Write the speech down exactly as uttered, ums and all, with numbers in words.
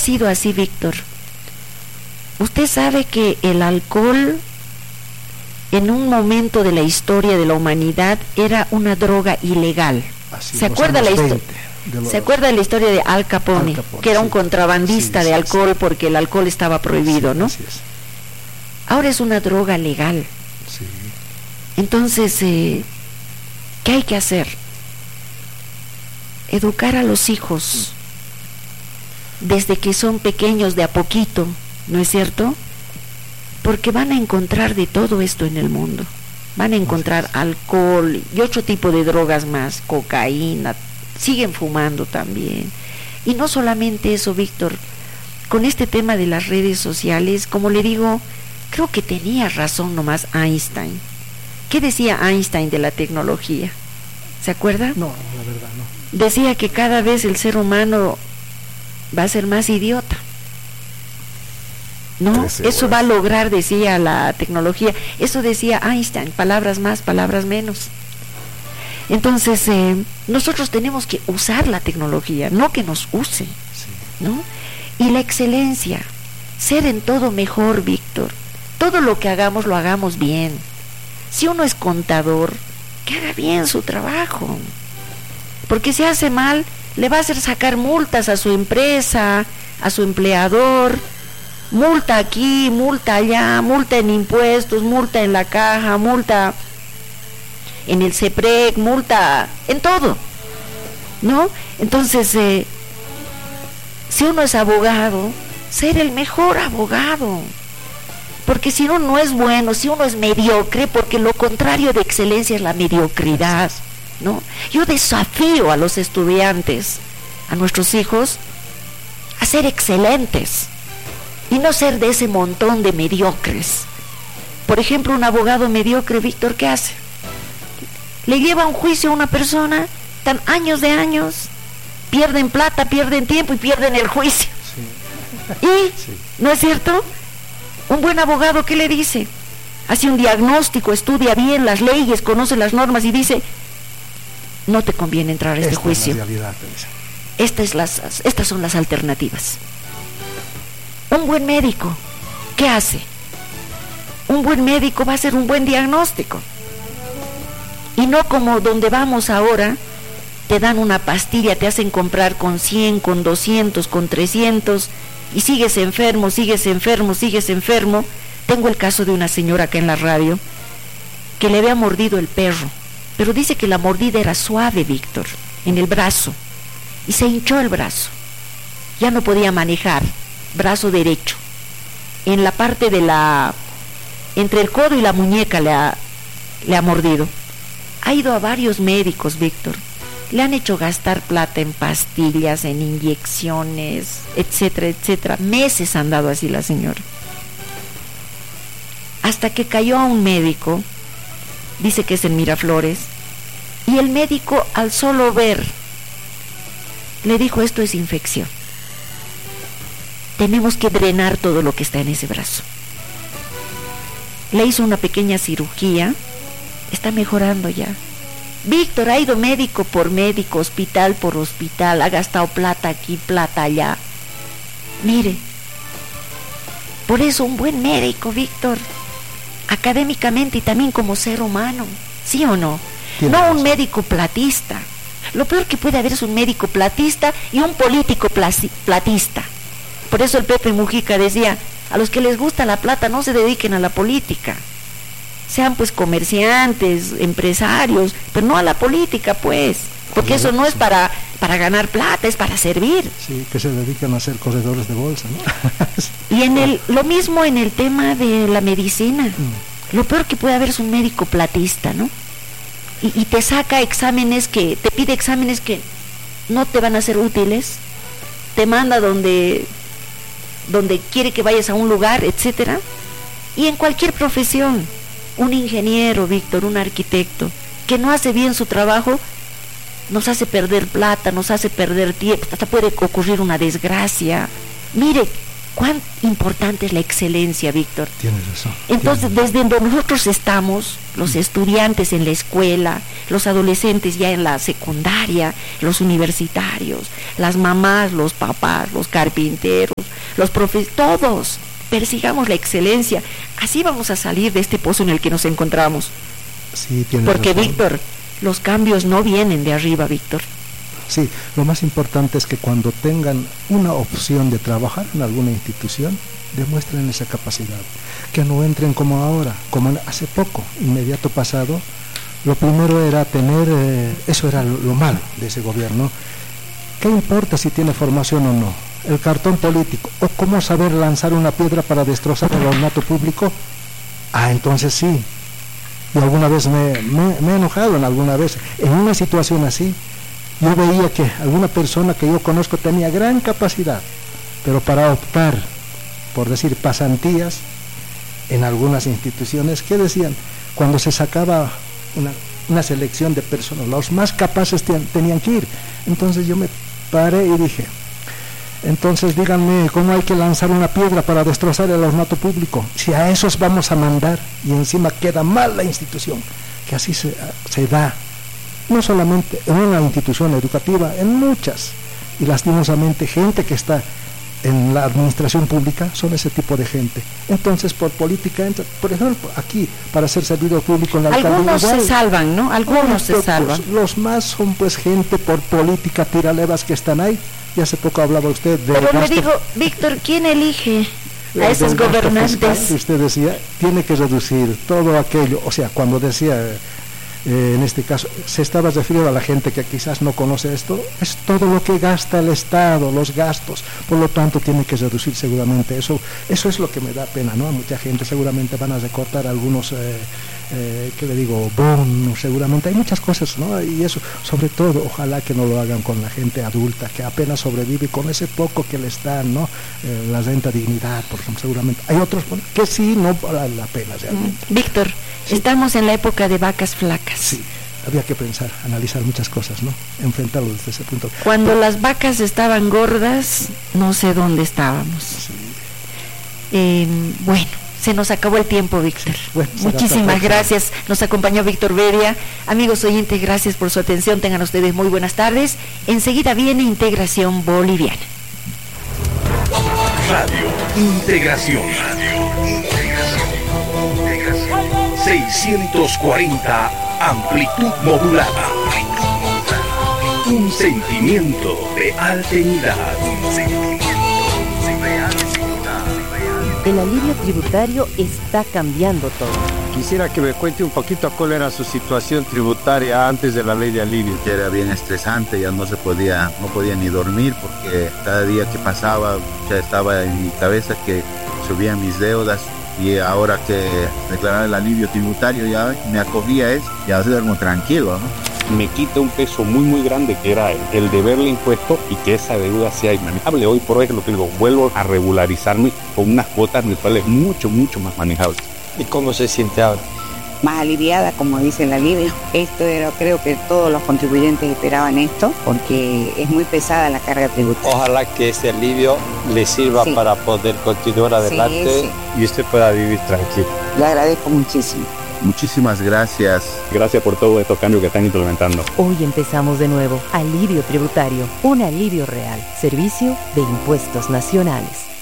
sido así, Víctor. Usted sabe que el alcohol en un momento de la historia de la humanidad era una droga ilegal. Así, ¿Se acuerda la historia? Los... ¿Se acuerda de la historia de Al Capone, Al Capone que era un sí. contrabandista sí, de sí, alcohol sí. porque el alcohol estaba prohibido, sí, ¿no? Así es. Ahora es una droga legal. Sí. Entonces, eh, ¿qué hay que hacer? Educar a los hijos desde que son pequeños de a poquito, ¿no es cierto? Porque van a encontrar de todo esto en el mundo. Van a encontrar alcohol y otro tipo de drogas más, cocaína, siguen fumando también. Y no solamente eso, Víctor, con este tema de las redes sociales, como le digo, creo que tenía razón nomás Einstein. ¿Qué decía Einstein de la tecnología? ¿Se acuerda? No, la verdad no. Decía que cada vez el ser humano va a ser más idiota. No, eso va a lograr, decía la tecnología. Eso decía Einstein, palabras más, palabras menos. Entonces, eh, nosotros tenemos que usar la tecnología, no que nos use, sí. ¿no? Y la excelencia, ser en todo mejor, Víctor. Todo lo que hagamos, lo hagamos bien. Si uno es contador, que haga bien su trabajo. Porque si hace mal, le va a hacer sacar multas a su empresa, a su empleador, multa aquí, multa allá, multa en impuestos, multa en la caja, multa en el CEPREC, multa en todo, ¿no? Entonces, eh, si uno es abogado, ser el mejor abogado, porque si uno no es bueno, si uno es mediocre, porque lo contrario de excelencia es la mediocridad, ¿no? Yo desafío a los estudiantes, a nuestros hijos, a ser excelentes y no ser de ese montón de mediocres. Por ejemplo, un abogado mediocre, Víctor, ¿qué hace? Le lleva a un juicio a una persona, están años de años, pierden plata, pierden tiempo y pierden el juicio. Sí. ¿Y? Sí. ¿No es cierto? Un buen abogado, ¿qué le dice? Hace un diagnóstico, estudia bien las leyes, conoce las normas y dice: no te conviene entrar a este Esta juicio. Es la realidad, Esta es las, estas son las alternativas. Un buen médico, ¿qué hace? Un buen médico va a hacer un buen diagnóstico. Y no como donde vamos ahora, te dan una pastilla, te hacen comprar con cien, con doscientos, con trescientos, y sigues enfermo, sigues enfermo, sigues enfermo. Tengo el caso de una señora acá en la radio, que le había mordido el perro, pero dice que la mordida era suave, Víctor, en el brazo, y se hinchó el brazo. Ya no podía manejar, brazo derecho. En la parte de la, entre el codo y la muñeca le ha, le ha mordido. Ha ido a varios médicos, Víctor. Le han hecho gastar plata en pastillas, en inyecciones, etcétera, etcétera. Meses han dado así la señora. Hasta que cayó a un médico, dice que es en Miraflores, y el médico, al solo ver, le dijo: esto es infección. Tenemos que drenar todo lo que está en ese brazo. Le hizo una pequeña cirugía, está mejorando ya. Víctor ha ido médico por médico, hospital por hospital, ha gastado plata aquí, plata allá. Mire, por eso un buen médico, Víctor, académicamente y también como ser humano, ¿sí o no? No un médico platista. Lo peor que puede haber es un médico platista y un político platista. Por eso el Pepe Mujica decía: a los que les gusta la plata no se dediquen a la política. Sean pues comerciantes, empresarios, pero no a la política, pues, porque eso no es para, para ganar plata, es para servir. Sí, que se dedican a ser corredores de bolsa, ¿no? Y en el, lo mismo en el tema de la medicina. Mm. Lo peor que puede haber es un médico platista, ¿no? Y, y te saca exámenes que, te pide exámenes que no te van a ser útiles, te manda donde, donde quiere que vayas a un lugar, etcétera. Y en cualquier profesión, un ingeniero, Víctor, un arquitecto, que no hace bien su trabajo, nos hace perder plata, nos hace perder tiempo, hasta puede ocurrir una desgracia. Mire, cuán importante es la excelencia, Víctor. Tienes razón. Entonces, tienes desde donde nosotros estamos, los estudiantes en la escuela, los adolescentes ya en la secundaria, los universitarios, las mamás, los papás, los carpinteros, los profesores, todos persigamos la excelencia. Así vamos a salir de este pozo en el que nos encontramos. Sí, tienes Porque, razón. Víctor, los cambios no vienen de arriba, Víctor. Sí, lo más importante es que cuando tengan una opción de trabajar en alguna institución, demuestren esa capacidad, que no entren como ahora, como hace poco, inmediato pasado. Lo primero era tener, eh, eso era lo, lo malo de ese gobierno. ¿Qué importa si tiene formación o no? El cartón político, o cómo saber lanzar una piedra para destrozar el ornato público. Ah, entonces sí. Y alguna vez me, me, me he enojado, en alguna vez, en una situación así. Yo veía que alguna persona que yo conozco tenía gran capacidad, pero para optar, por decir, pasantías en algunas instituciones, ¿qué decían? Cuando se sacaba una, una selección de personas, los más capaces ten, tenían que ir. Entonces yo me paré y dije, entonces díganme cómo hay que lanzar una piedra para destrozar el ornato público, si a esos vamos a mandar y encima queda mal la institución, que así se, se da. No solamente en una institución educativa, en muchas, y lastimosamente gente que está en la administración pública son ese tipo de gente. Entonces por política entra, por ejemplo, aquí para ser servidor público en la alcaldía. Algunos igual, se salvan, ¿no? Algunos se pocos, salvan. Los más son pues gente por política tiralevas que están ahí. Y hace poco hablaba usted de... Pero le digo, Víctor, ¿quién elige a esos gobernantes? Usted decía, tiene que reducir todo aquello, o sea, cuando decía... Eh, en este caso, se estaba refiriendo a la gente que quizás no conoce esto, es todo lo que gasta el Estado, los gastos, por lo tanto tiene que reducir seguramente, eso eso es lo que me da pena, ¿no? A mucha gente seguramente van a recortar algunos, eh, eh, ¿qué le digo?, bonos, seguramente, hay muchas cosas, ¿no? Y eso, sobre todo, ojalá que no lo hagan con la gente adulta, que apenas sobrevive con ese poco que les dan, ¿no? Eh, la renta dignidad, por ejemplo, seguramente, hay otros que sí, no vale la pena realmente. Víctor, sí. Estamos en la época de vacas flacas. Sí, había que pensar, analizar muchas cosas, ¿no? Enfrentarlo desde ese punto. Cuando Pero, las vacas estaban gordas, no sé dónde estábamos. Sí. Eh, bueno, se nos acabó el tiempo, Víctor. Sí, bueno, muchísimas gracias. Nos acompañó Víctor Beria. Amigos oyentes, gracias por su atención. Tengan ustedes muy buenas tardes. Enseguida viene Integración Boliviana. Radio Integración. Radio Integración. seiscientos cuarenta amplitud modulada. Un sentimiento de alternidad. Un sentimiento de alternidad. El alivio tributario está cambiando todo. Quisiera que me cuente un poquito cuál era su situación tributaria antes de la ley de alivio. Era bien estresante, ya no se podía, no podía ni dormir porque cada día que pasaba ya estaba en mi cabeza que subían mis deudas. Y ahora que declarar el alivio tributario ya me acogía es, ya duermo tranquilo, ¿no? Me quita un peso muy muy grande que era el, el deberle impuesto y que esa deuda sea inmanejable. Hoy por hoy lo que digo, vuelvo a regularizarme con unas cuotas mensuales mucho mucho más manejables. ¿Y cómo se siente ahora? Más aliviada, como dice el alivio. Esto era, creo que todos los contribuyentes esperaban esto, porque es muy pesada la carga tributaria. Ojalá que este alivio le sirva sí. para poder continuar adelante sí, sí. y usted pueda vivir tranquilo. Le agradezco muchísimo. Muchísimas gracias. Gracias por todos estos cambios que están implementando. Hoy empezamos de nuevo. Alivio tributario, un alivio real. Servicio de Impuestos Nacionales.